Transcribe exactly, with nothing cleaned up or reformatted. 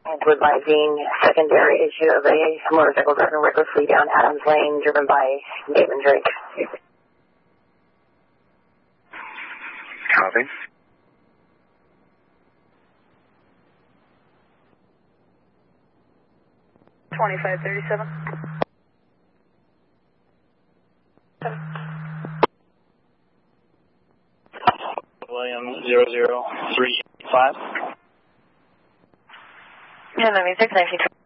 Advising secondary issue of a motorcycle driving recklessly down Adams Lane, driven by Damon Drake. Copy. twenty-five thirty-seven. William zero zero three five. Yeah, ninety-six, ninety-two.